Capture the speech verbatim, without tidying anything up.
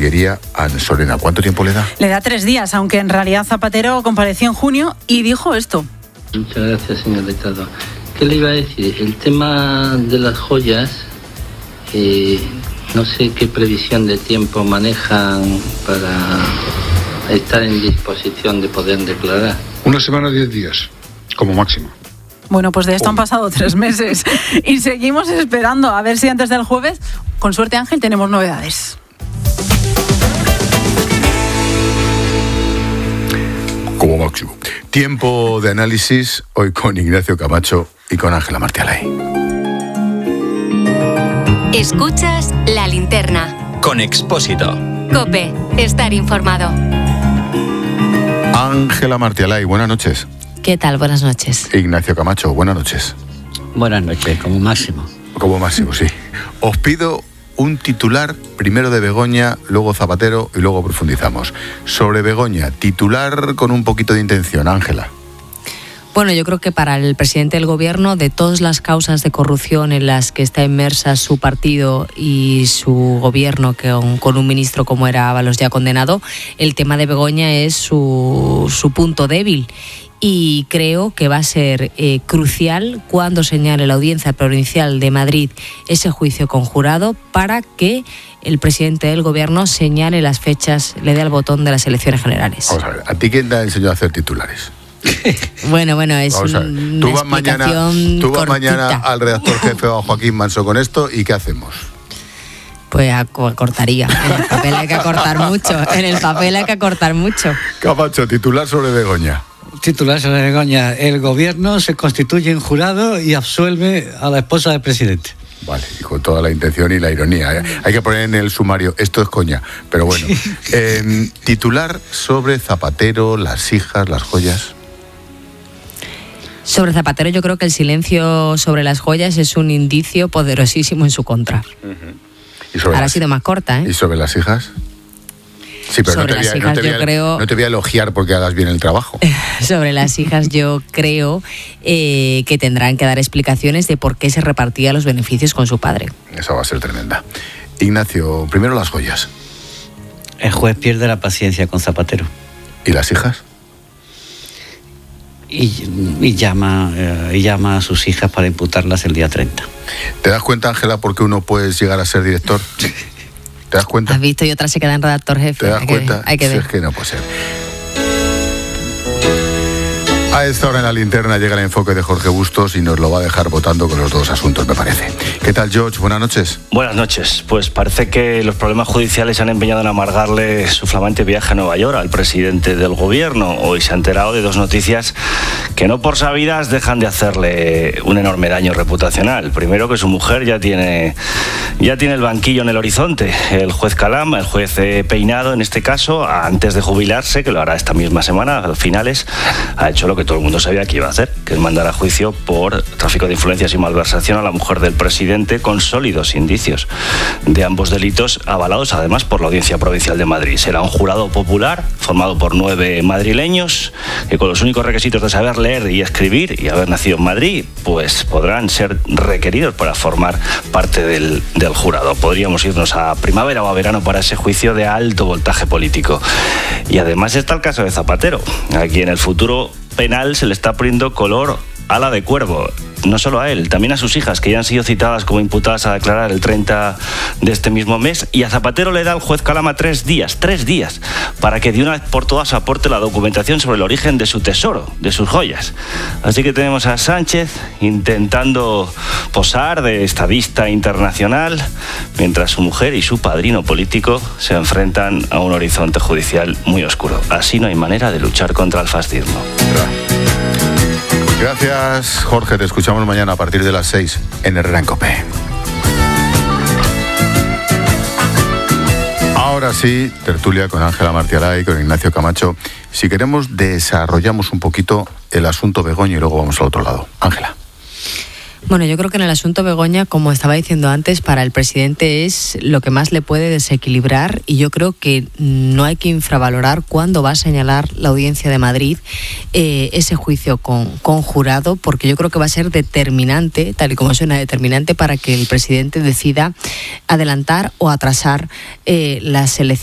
Cancillería Ansorena. ¿Cuánto tiempo le da? Le da tres días, aunque en realidad Zapatero compareció en junio y dijo esto. Muchas gracias, señor letrado. ¿Qué le iba a decir? El tema de las joyas, eh, no sé qué previsión de tiempo manejan para estar en disposición de poder declarar. Una semana, diez días, como máximo. Bueno, pues de esto han pasado tres meses y seguimos esperando a ver si antes del jueves, con suerte Ángel, tenemos novedades. Como máximo. Tiempo de análisis hoy con Ignacio Camacho y con Ángela Martialay. Escuchas La Linterna. Con Expósito. COPE. Estar informado. Ángela Martialay, buenas noches. ¿Qué tal? Buenas noches. Ignacio Camacho, buenas noches. Buenas noches, como máximo. Como máximo, sí. Os pido un titular, primero de Begoña, luego Zapatero y luego profundizamos. Sobre Begoña, titular con un poquito de intención, Ángela. Bueno, yo creo que para el presidente del gobierno, de todas las causas de corrupción en las que está inmersa su partido y su gobierno, que con, con un ministro como era Ábalos ya condenado, el tema de Begoña es su, su punto débil. Y creo que va a ser eh, crucial cuando señale la Audiencia Provincial de Madrid ese juicio conjurado para que el presidente del gobierno señale las fechas, le dé al botón de las elecciones generales. Vamos a ver, ¿a ti quién te ha enseñado a hacer titulares? Bueno, bueno, es Vamos a ver. una Tú vas mañana, tú vas cortita. mañana al redactor jefe o a Joaquín Manso con esto y ¿qué hacemos? Pues cortaría. En el papel hay que acortar mucho. En el papel hay que acortar mucho. Camacho, titular sobre Begoña. Titular sobre Begoña. El gobierno se constituye en jurado y absuelve a la esposa del presidente. Vale, y con toda la intención y la ironía. ¿eh? Hay que poner en el sumario, esto es coña, pero bueno. Eh, titular sobre Zapatero, las hijas, las joyas. Sobre Zapatero yo creo que el silencio sobre las joyas es un indicio poderosísimo en su contra. Uh-huh. ¿Y sobre Ahora las, ha sido más corta, ¿eh? ¿Y sobre las hijas? Sí, pero sobre no te, las voy a, hijas no, te voy a, yo creo... no te voy a elogiar porque hagas bien el trabajo. Sobre las hijas yo creo eh, que tendrán que dar explicaciones de por qué se repartía los beneficios con su padre. Esa va a ser tremenda. Ignacio, primero las joyas. El juez pierde la paciencia con Zapatero. ¿Y las hijas? Y, y, llama, eh, y llama a sus hijas para imputarlas el día treinta. ¿Te das cuenta, Ángela, por qué uno puede llegar a ser director? ¿Te das cuenta? ¿Has visto? Y otra se queda en redactor jefe. ¿Te das hay cuenta? Que, hay que sí, ver. Es que no puede ser. A esta hora en La Linterna llega el enfoque de Jorge Bustos y nos lo va a dejar votando con los dos asuntos, me parece. ¿Qué tal, George? Buenas noches. Buenas noches. Pues parece que los problemas judiciales se han empeñado en amargarle su flamante viaje a Nueva York al presidente del gobierno. Hoy se ha enterado de dos noticias que no por sabidas dejan de hacerle un enorme daño reputacional. Primero, que su mujer ya tiene, ya tiene el banquillo en el horizonte. El juez Calam, el juez Peinado en este caso, antes de jubilarse, que lo hará esta misma semana, a finales, ha hecho lo que todo el mundo sabía que iba a hacer, que es mandar a juicio por tráfico de influencias y malversación a la mujer del presidente con sólidos indicios de ambos delitos, avalados además por la Audiencia Provincial de Madrid. Será un jurado popular formado por nueve madrileños que con los únicos requisitos de saber leer y escribir y haber nacido en Madrid, pues podrán ser requeridos para formar parte del, del jurado. Podríamos irnos a primavera o a verano para ese juicio de alto voltaje político. Y además está el caso de Zapatero. Aquí en el futuro penal se le está poniendo color ala de cuervo. No solo a él, también a sus hijas, que ya han sido citadas como imputadas a declarar el treinta de este mismo mes. Y a Zapatero le da el juez Calama tres días, tres días, para que de una vez por todas aporte la documentación sobre el origen de su tesoro, de sus joyas. Así que tenemos a Sánchez intentando posar de estadista internacional, mientras su mujer y su padrino político se enfrentan a un horizonte judicial muy oscuro. Así no hay manera de luchar contra el fascismo. Gracias, Jorge. Te escuchamos mañana a partir de las seis en Herrera en COPE. Ahora sí, tertulia con Ángela Martialay, con Ignacio Camacho. Si queremos, desarrollamos un poquito el asunto Begoña y luego vamos al otro lado. Ángela. Bueno, yo creo que en el asunto Begoña, como estaba diciendo antes, para el presidente es lo que más le puede desequilibrar, y yo creo que no hay que infravalorar cuándo va a señalar la Audiencia de Madrid eh, ese juicio con, con jurado, porque yo creo que va a ser determinante, tal y como suena determinante, para que el presidente decida adelantar o atrasar eh, las elecciones.